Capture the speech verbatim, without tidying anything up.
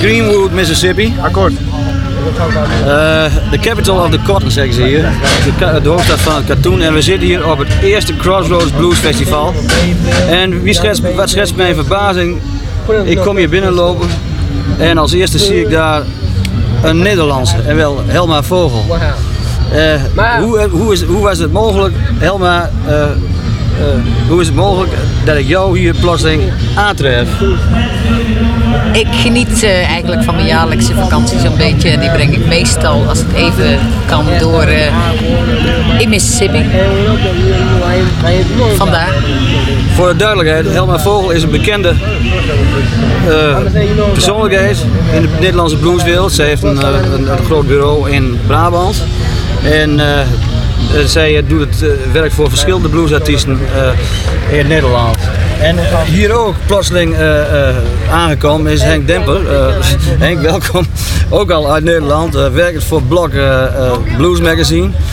Greenwood, Mississippi. Akkoord. De uh, capital of the cotton, zeggen ze hier. De, de hoofdstad van het katoen. En we zitten hier op het eerste Crossroads Blues Festival. En wie schetst, wat schetst mijn verbazing? Ik kom hier binnenlopen en als eerste zie ik daar een Nederlandse, en wel Helma Vogel. Uh, hoe, hoe, is, hoe was het mogelijk, Helma, uh, uh, hoe is het mogelijk dat ik jou hier plotseling aantref? Ik geniet uh, eigenlijk van mijn jaarlijkse vakantie zo'n beetje. Die breng ik meestal, als het even kan, door uh, in Mississippi. Vandaar. Voor de duidelijkheid, Helma Vogel is een bekende uh, persoonlijkheid in de Nederlandse blueswereld. Zij heeft een, uh, een, een groot bureau in Brabant. En uh, zij doet het uh, werk voor verschillende bluesartiesten uh, in Nederland. En hier ook plotseling uh, uh, aangekomen is Henk Demper. Uh, Henk, welkom. Ook al uit Nederland, uh, werkend voor Blok uh, uh, Blues Magazine.